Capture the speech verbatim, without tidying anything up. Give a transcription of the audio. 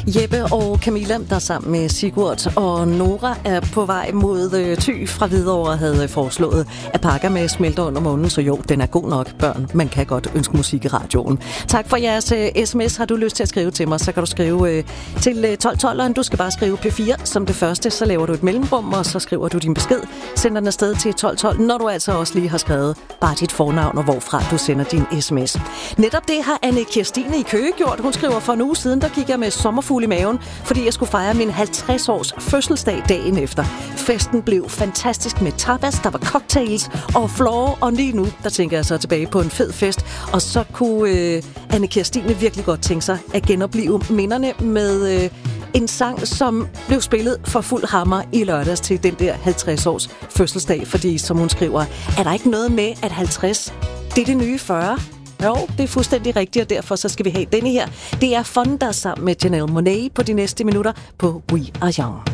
Jeppe og Camilla, der sammen med Sigurd og Nora er på vej mod øh, Thy fra Hvidovre, havde foreslået at pakke med smelter under munden, så jo, den er god nok, børn. Man kan godt ønske musik i radioen. Tak for jeres øh, sms. Har du lyst til at skrive til mig, så kan du skrive øh, til øh, tolv tolv. Du skal bare skrive P fire som det første, så laver du et mellemrum, og så skriver du din besked. Sender den afsted til tolv tolv, når du altså også lige har skrevet bare dit fornavn og hvorfra du sender din sms. Netop det har Anne Kirstine i Køge gjort. Hun skriver, for en uge siden, der gik jeg med sommerfugl i maven, fordi jeg skulle fejre min halvtreds års fødselsdag dagen efter. Festen blev fantastisk med tapas, der var cocktails og floor, og lige nu, der tænker jeg så tilbage på en fed fest, og så kunne øh, Anne Kirstine virkelig godt tænke sig at genopleve minderne med øh, en sang, som blev spillet for fuld hammer i lørdags til den der halvtreds års fødselsdag, fordi, som hun skriver, er der ikke noget med, at halvtreds, det er det nye fyrre? Jo, det er fuldstændig rigtigt, og derfor så skal vi have denne her. Det er Fun, der sammen med Janelle Monáe på de næste minutter på We Are Young.